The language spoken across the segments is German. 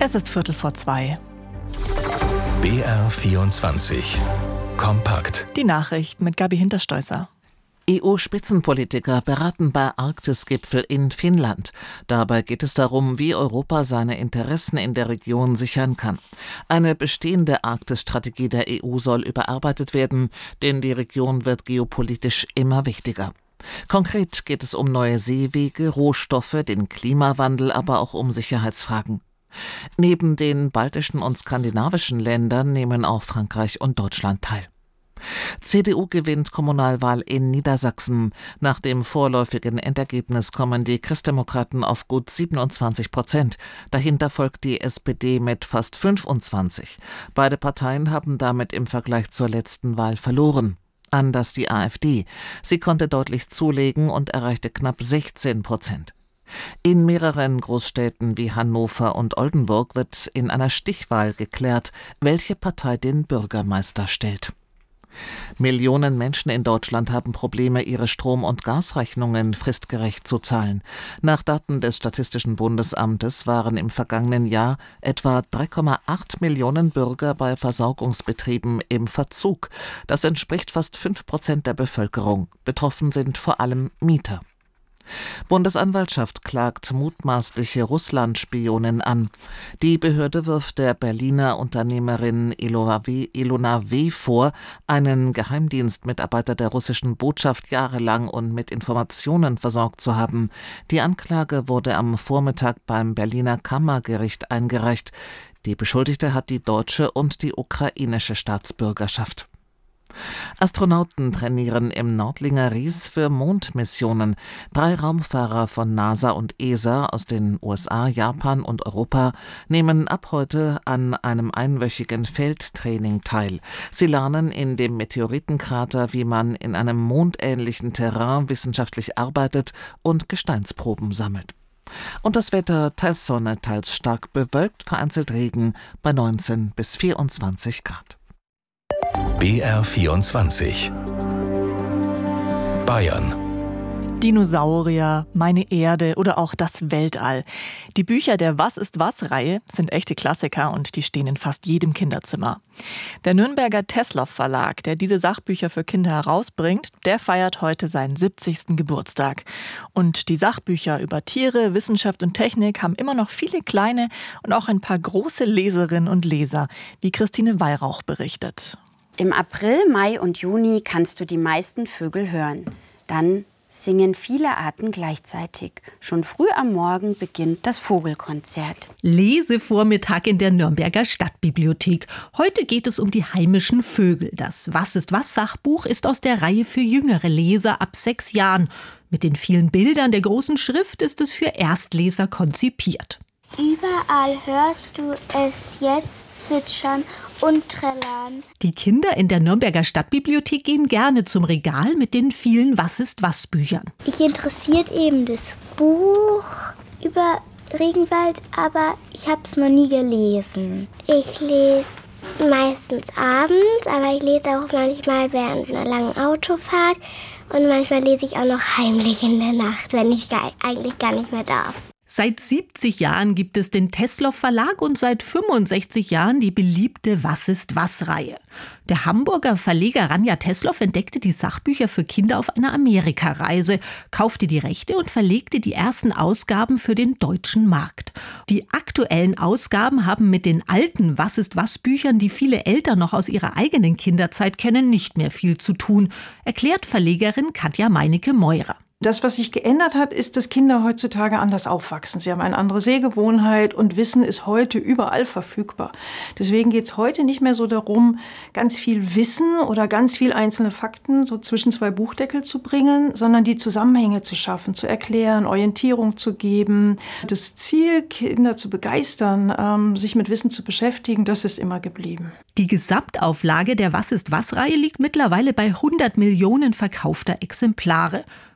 Es ist 2:15. BR24 Kompakt. Die Nachricht mit Gabi Hinterstoißer. EU-Spitzenpolitiker beraten bei Arktis-Gipfel in Finnland. Dabei geht es darum, wie Europa seine Interessen in der Region sichern kann. Eine bestehende Arktis-Strategie der EU soll überarbeitet werden, denn die Region wird geopolitisch immer wichtiger. Konkret geht es um neue Seewege, Rohstoffe, den Klimawandel, aber auch um Sicherheitsfragen. Neben den baltischen und skandinavischen Ländern nehmen auch Frankreich und Deutschland teil. CDU gewinnt Kommunalwahl in Niedersachsen. Nach dem vorläufigen Endergebnis kommen die Christdemokraten auf gut 27%. Dahinter folgt die SPD mit fast 25%. Beide Parteien haben damit im Vergleich zur letzten Wahl verloren. Anders die AfD. Sie konnte deutlich zulegen und erreichte knapp 16%. In mehreren Großstädten wie Hannover und Oldenburg wird in einer Stichwahl geklärt, welche Partei den Bürgermeister stellt. Millionen Menschen in Deutschland haben Probleme, ihre Strom- und Gasrechnungen fristgerecht zu zahlen. Nach Daten des Statistischen Bundesamtes waren im vergangenen Jahr etwa 3,8 Millionen Bürger bei Versorgungsbetrieben im Verzug. Das entspricht fast 5% der Bevölkerung. Betroffen sind vor allem Mieter. Bundesanwaltschaft klagt mutmaßliche Russland-Spionin an. Die Behörde wirft der Berliner Unternehmerin Ilona W. vor, einen Geheimdienstmitarbeiter der russischen Botschaft jahrelang und mit Informationen versorgt zu haben. Die Anklage wurde am Vormittag beim Berliner Kammergericht eingereicht. Die Beschuldigte hat die deutsche und die ukrainische Staatsbürgerschaft. Astronauten trainieren im Nordlinger Ries für Mondmissionen. 3 Raumfahrer von NASA und ESA aus den USA, Japan und Europa nehmen ab heute an einem einwöchigen Feldtraining teil. Sie lernen in dem Meteoritenkrater, wie man in einem mondähnlichen Terrain wissenschaftlich arbeitet und Gesteinsproben sammelt. Und das Wetter: teils Sonne, teils stark bewölkt, vereinzelt Regen bei 19 bis 24 Grad. BR24 Bayern. Dinosaurier, meine Erde oder auch das Weltall. Die Bücher der Was ist was-Reihe sind echte Klassiker und die stehen in fast jedem Kinderzimmer. Der Nürnberger Tesloff Verlag, der diese Sachbücher für Kinder herausbringt, der feiert heute seinen 70. Geburtstag. Und die Sachbücher über Tiere, Wissenschaft und Technik haben immer noch viele kleine und auch ein paar große Leserinnen und Leser, wie Christine Weihrauch berichtet. Im April, Mai und Juni kannst du die meisten Vögel hören. Dann singen viele Arten gleichzeitig. Schon früh am Morgen beginnt das Vogelkonzert. Lesevormittag in der Nürnberger Stadtbibliothek. Heute geht es um die heimischen Vögel. Das Was ist was Sachbuch ist aus der Reihe für jüngere Leser ab 6 Jahren. Mit den vielen Bildern der großen Schrift ist es für Erstleser konzipiert. Überall hörst du es jetzt zwitschern und trällern. Die Kinder in der Nürnberger Stadtbibliothek gehen gerne zum Regal mit den vielen Was ist was Büchern. Mich interessiert eben das Buch über Regenwald, aber ich habe es noch nie gelesen. Ich lese meistens abends, aber ich lese auch manchmal während einer langen Autofahrt und manchmal lese ich auch noch heimlich in der Nacht, wenn ich eigentlich gar nicht mehr darf. Seit 70 Jahren gibt es den Tesloff Verlag und seit 65 Jahren die beliebte Was ist was-Reihe. Der Hamburger Verleger Ranja Tesloff entdeckte die Sachbücher für Kinder auf einer Amerikareise, kaufte die Rechte und verlegte die ersten Ausgaben für den deutschen Markt. Die aktuellen Ausgaben haben mit den alten Was ist was Büchern, die viele Eltern noch aus ihrer eigenen Kinderzeit kennen, nicht mehr viel zu tun, erklärt Verlegerin Katja Meinecke-Meurer. Das, was sich geändert hat, ist, dass Kinder heutzutage anders aufwachsen. Sie haben eine andere Sehgewohnheit und Wissen ist heute überall verfügbar. Deswegen geht es heute nicht mehr so darum, ganz viel Wissen oder ganz viel einzelne Fakten so zwischen 2 Buchdeckel zu bringen, sondern die Zusammenhänge zu schaffen, zu erklären, Orientierung zu geben. Das Ziel, Kinder zu begeistern, sich mit Wissen zu beschäftigen, das ist immer geblieben. Die Gesamtauflage der Was ist was-Reihe liegt mittlerweile bei 100 Millionen verkaufter Exemplare.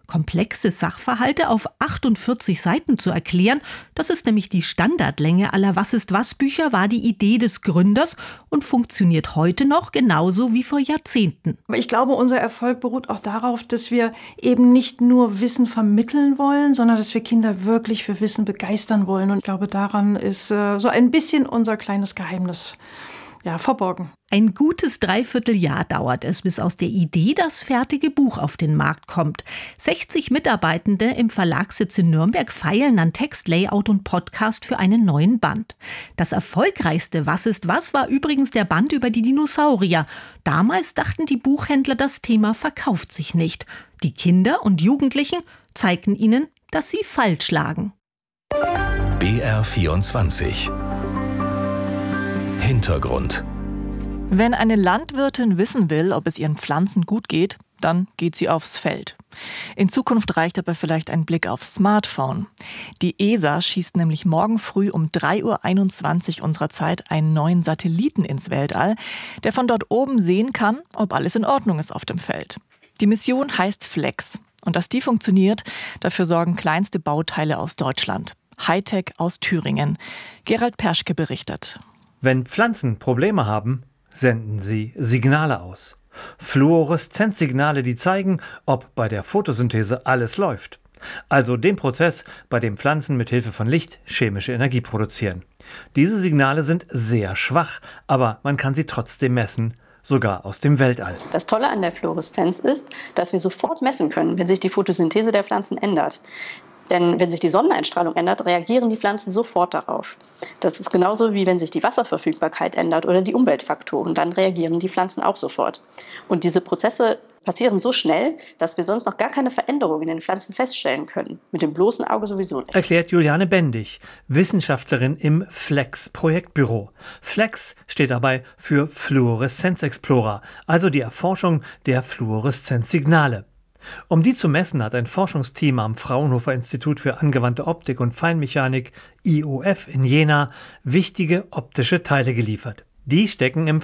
Komplexe Sachverhalte auf 48 Seiten zu erklären, das ist nämlich die Standardlänge aller Was-ist-was-Bücher, war die Idee des Gründers und funktioniert heute noch genauso wie vor Jahrzehnten. Aber ich glaube, unser Erfolg beruht auch darauf, dass wir eben nicht nur Wissen vermitteln wollen, sondern dass wir Kinder wirklich für Wissen begeistern wollen. Und ich glaube, daran ist so ein bisschen unser kleines Geheimnis verborgen. Ein gutes Dreivierteljahr dauert es, bis aus der Idee das fertige Buch auf den Markt kommt. 60 Mitarbeitende im Verlagssitz in Nürnberg feilen an Text, Layout und Podcast für einen neuen Band. Das erfolgreichste Was ist was war übrigens der Band über die Dinosaurier. Damals dachten die Buchhändler, das Thema verkauft sich nicht. Die Kinder und Jugendlichen zeigten ihnen, dass sie falsch lagen. BR24 Hintergrund. Wenn eine Landwirtin wissen will, ob es ihren Pflanzen gut geht, dann geht sie aufs Feld. In Zukunft reicht aber vielleicht ein Blick aufs Smartphone. Die ESA schießt nämlich morgen früh um 3:21 Uhr unserer Zeit einen neuen Satelliten ins Weltall, der von dort oben sehen kann, ob alles in Ordnung ist auf dem Feld. Die Mission heißt Flex. Und dass die funktioniert, dafür sorgen kleinste Bauteile aus Deutschland. Hightech aus Thüringen. Gerald Perschke berichtet. Wenn Pflanzen Probleme haben, senden sie Signale aus. Fluoreszenzsignale, die zeigen, ob bei der Photosynthese alles läuft. Also den Prozess, bei dem Pflanzen mit Hilfe von Licht chemische Energie produzieren. Diese Signale sind sehr schwach, aber man kann sie trotzdem messen, sogar aus dem Weltall. Das Tolle an der Fluoreszenz ist, dass wir sofort messen können, wenn sich die Photosynthese der Pflanzen ändert. Denn wenn sich die Sonneneinstrahlung ändert, reagieren die Pflanzen sofort darauf. Das ist genauso wie wenn sich die Wasserverfügbarkeit ändert oder die Umweltfaktoren, dann reagieren die Pflanzen auch sofort. Und diese Prozesse passieren so schnell, dass wir sonst noch gar keine Veränderung in den Pflanzen feststellen können. Mit dem bloßen Auge sowieso nicht. Erklärt Juliane Bendig, Wissenschaftlerin im FLEX-Projektbüro. FLEX steht dabei für Fluoreszenz Explorer, also die Erforschung der Fluoreszenzsignale. Um die zu messen, hat ein Forschungsteam am Fraunhofer Institut für angewandte Optik und Feinmechanik IOF in Jena wichtige optische Teile geliefert. Die stecken im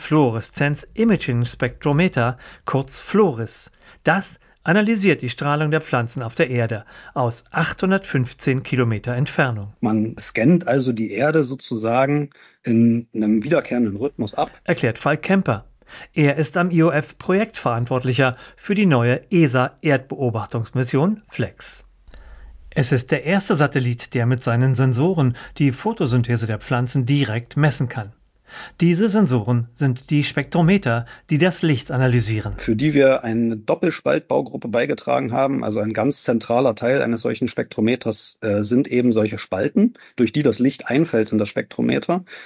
Fluoreszenz-Imaging-Spektrometer, kurz FLORIS. Das analysiert die Strahlung der Pflanzen auf der Erde aus 815 Kilometer Entfernung. Man scannt also die Erde sozusagen in einem wiederkehrenden Rhythmus ab. Erklärt Falk Kemper. Er ist am IOF Projektverantwortlicher für die neue ESA-Erdbeobachtungsmission FLEX. Es ist der erste Satellit, der mit seinen Sensoren die Photosynthese der Pflanzen direkt messen kann. Diese Sensoren sind die Spektrometer, die das Licht analysieren. Für die wir eine Doppelspaltbaugruppe beigetragen haben, also ein ganz zentraler Teil eines solchen Spektrometers sind eben solche Spalten, durch die das Licht einfällt in das Spektrometer.